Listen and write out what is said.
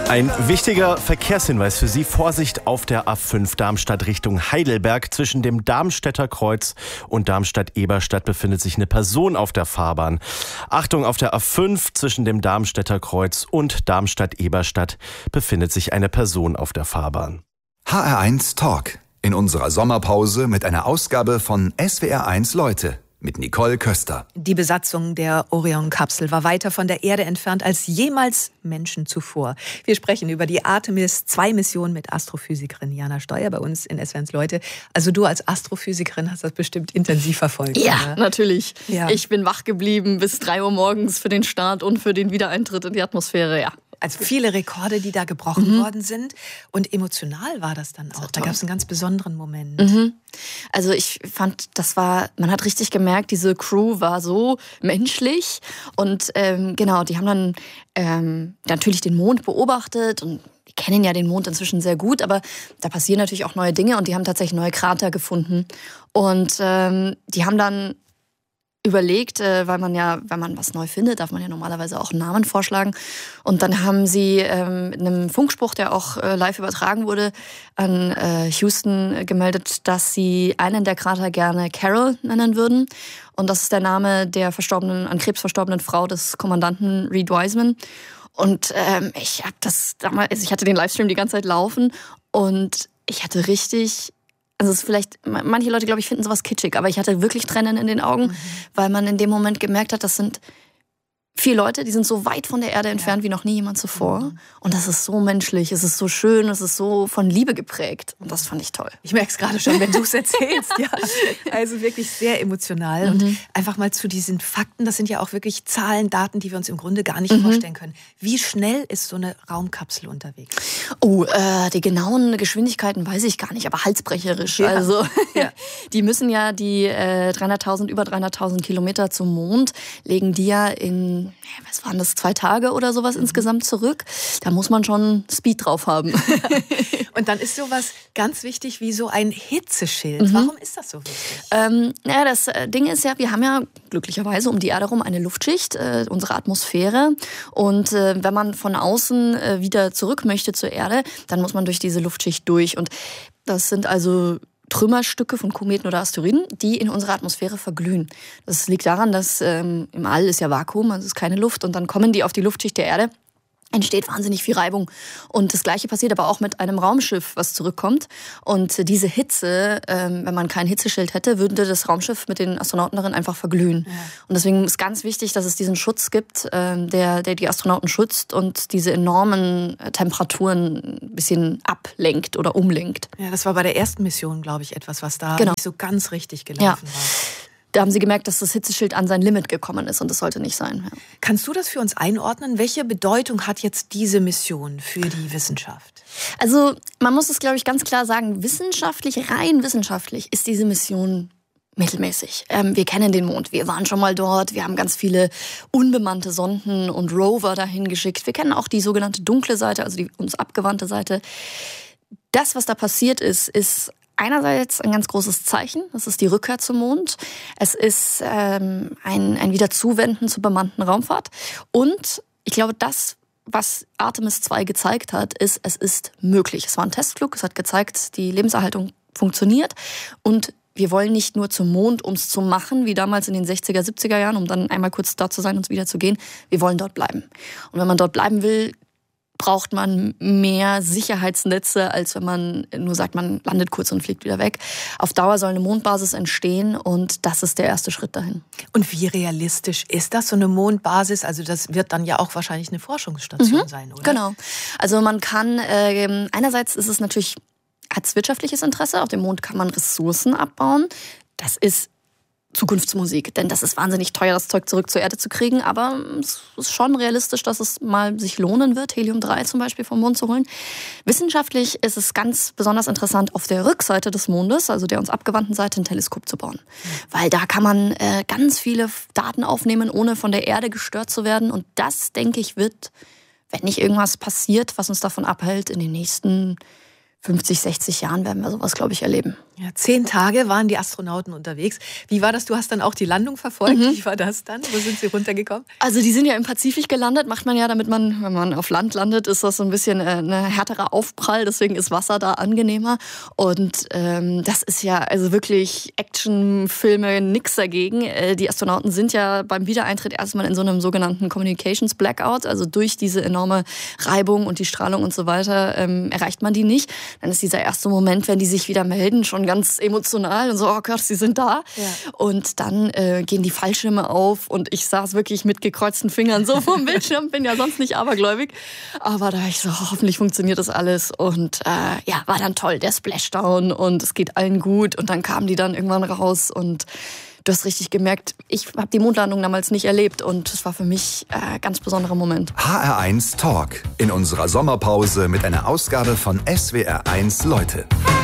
Ein wichtiger Verkehrshinweis für Sie. Vorsicht auf der A5 Darmstadt Richtung Heidelberg. Zwischen dem Darmstädter Kreuz und Darmstadt-Eberstadt befindet sich eine Person auf der Fahrbahn. Achtung, auf der A5 zwischen dem Darmstädter Kreuz und Darmstadt-Eberstadt befindet sich eine Person auf der Fahrbahn. HR1 Talk. In unserer Sommerpause mit einer Ausgabe von SWR1 Leute. Mit Nicole Köster. Die Besatzung der Orion-Kapsel war weiter von der Erde entfernt als jemals Menschen zuvor. Wir sprechen über die Artemis-2-Mission mit Astrophysikerin Jana Steuer bei uns in SWR1 Leute. Also du als Astrophysikerin hast das bestimmt intensiv verfolgt. Ja, oder? Natürlich. Ja. Ich bin wach geblieben bis 3 Uhr morgens für den Start und für den Wiedereintritt in die Atmosphäre, ja. Also viele Rekorde, die da gebrochen worden sind. Und emotional war das dann auch. Da gab es einen ganz besonderen Moment. Also ich fand, man hat richtig gemerkt, diese Crew war so menschlich. Und genau, die haben dann natürlich den Mond beobachtet und die kennen ja den Mond inzwischen sehr gut, aber da passieren natürlich auch neue Dinge und die haben tatsächlich neue Krater gefunden. Und die haben dann überlegt, weil man ja, wenn man was neu findet, darf man ja normalerweise auch einen Namen vorschlagen. Und dann haben sie mit einem Funkspruch, der auch live übertragen wurde, an Houston gemeldet, dass sie einen der Krater gerne Carol nennen würden. Und das ist der Name der an Krebs verstorbenen Frau des Kommandanten Reed Wiseman. Und ich hatte den Livestream die ganze Zeit laufen und ich hatte richtig. Also es ist vielleicht, manche Leute, glaube ich, finden sowas kitschig, aber ich hatte wirklich Tränen in den Augen, weil man in dem Moment gemerkt hat, das sind 4 Leute, die sind so weit von der Erde entfernt wie noch nie jemand zuvor. Und das ist so menschlich, es ist so schön, es ist so von Liebe geprägt. Und das fand ich toll. Ich merke es gerade schon, wenn du es erzählst. Ja. Also wirklich sehr emotional. Und einfach mal zu diesen Fakten, das sind ja auch wirklich Zahlen, Daten, die wir uns im Grunde gar nicht vorstellen können. Wie schnell ist so eine Raumkapsel unterwegs? Oh, die genauen Geschwindigkeiten weiß ich gar nicht, aber halsbrecherisch. Ja. Also die müssen ja die über 300.000 Kilometer zum Mond, legen die ja in, was waren das, 2 Tage oder sowas insgesamt zurück. Da muss man schon Speed drauf haben. Und dann ist sowas ganz wichtig wie so ein Hitzeschild. Warum ist das so wichtig? Das Ding ist ja, wir haben ja glücklicherweise um die Erde herum eine Luftschicht, unsere Atmosphäre. Und wenn man von außen wieder zurück möchte zur Erde, dann muss man durch diese Luftschicht durch. Und das sind also Trümmerstücke von Kometen oder Asteroiden, die in unserer Atmosphäre verglühen. Das liegt daran, dass im All ist ja Vakuum, also ist keine Luft. Und dann kommen die auf die Luftschicht der Erde. Entsteht wahnsinnig viel Reibung. Und das Gleiche passiert aber auch mit einem Raumschiff, was zurückkommt. Und diese Hitze, wenn man kein Hitzeschild hätte, würde das Raumschiff mit den Astronauten darin einfach verglühen. Ja. Und deswegen ist ganz wichtig, dass es diesen Schutz gibt, der die Astronauten schützt und diese enormen Temperaturen ein bisschen ablenkt oder umlenkt. Ja, das war bei der ersten Mission, glaube ich, etwas, was da nicht so ganz richtig gelaufen war. Da haben sie gemerkt, dass das Hitzeschild an sein Limit gekommen ist und das sollte nicht sein. Ja. Kannst du das für uns einordnen? Welche Bedeutung hat jetzt diese Mission für die Wissenschaft? Also man muss es, glaube ich, ganz klar sagen, rein wissenschaftlich ist diese Mission mittelmäßig. Wir kennen den Mond, wir waren schon mal dort, wir haben ganz viele unbemannte Sonden und Rover dahin geschickt. Wir kennen auch die sogenannte dunkle Seite, also die uns abgewandte Seite. Das, was da passiert ist einerseits ein ganz großes Zeichen, das ist die Rückkehr zum Mond. Es ist ein Wiederzuwenden zur bemannten Raumfahrt. Und ich glaube, das, was Artemis 2 gezeigt hat, ist, es ist möglich. Es war ein Testflug, es hat gezeigt, die Lebenserhaltung funktioniert. Und wir wollen nicht nur zum Mond, um es zu machen, wie damals in den 60er, 70er Jahren, um dann einmal kurz dort zu sein und wieder zu gehen. Wir wollen dort bleiben. Und wenn man dort bleiben will, braucht man mehr Sicherheitsnetze, als wenn man nur sagt, man landet kurz und fliegt wieder weg. Auf Dauer soll eine Mondbasis entstehen und das ist der erste Schritt dahin. Und wie realistisch ist das, so eine Mondbasis? Also das wird dann ja auch wahrscheinlich eine Forschungsstation sein, oder? Genau. Also man kann, einerseits ist es natürlich, hat es wirtschaftliches Interesse, auf dem Mond kann man Ressourcen abbauen. Das ist Zukunftsmusik, denn das ist wahnsinnig teuer, das Zeug zurück zur Erde zu kriegen, aber es ist schon realistisch, dass es mal sich lohnen wird, Helium-3 zum Beispiel vom Mond zu holen. Wissenschaftlich ist es ganz besonders interessant, auf der Rückseite des Mondes, also der uns abgewandten Seite, ein Teleskop zu bauen. Weil da kann man ganz viele Daten aufnehmen, ohne von der Erde gestört zu werden. Und das, denke ich, wird, wenn nicht irgendwas passiert, was uns davon abhält, in den nächsten 50, 60 Jahren werden wir sowas, glaube ich, erleben. Ja, 10 Tage waren die Astronauten unterwegs. Wie war das? Du hast dann auch die Landung verfolgt. Wie war das dann? Wo sind sie runtergekommen? Also die sind ja im Pazifik gelandet. Macht man ja, damit man, wenn man auf Land landet, ist das so ein bisschen ein härterer Aufprall. Deswegen ist Wasser da angenehmer. Und das ist ja also wirklich Actionfilme, nix dagegen. Die Astronauten sind ja beim Wiedereintritt erstmal in so einem sogenannten Communications Blackout. Also durch diese enorme Reibung und die Strahlung und so weiter erreicht man die nicht. Dann ist dieser erste Moment, wenn die sich wieder melden, schon ganz emotional und so, oh Gott, sie sind da. Ja. Und dann gehen die Fallschirme auf und ich saß wirklich mit gekreuzten Fingern so vom Bildschirm, bin ja sonst nicht abergläubig. Aber da ich so, hoffentlich funktioniert das alles und ja, war dann toll, der Splashdown und es geht allen gut und dann kamen die dann irgendwann raus und du hast richtig gemerkt, ich habe die Mondlandung damals nicht erlebt und es war für mich ein ganz besonderer Moment. HR1 Talk in unserer Sommerpause mit einer Ausgabe von SWR1 Leute.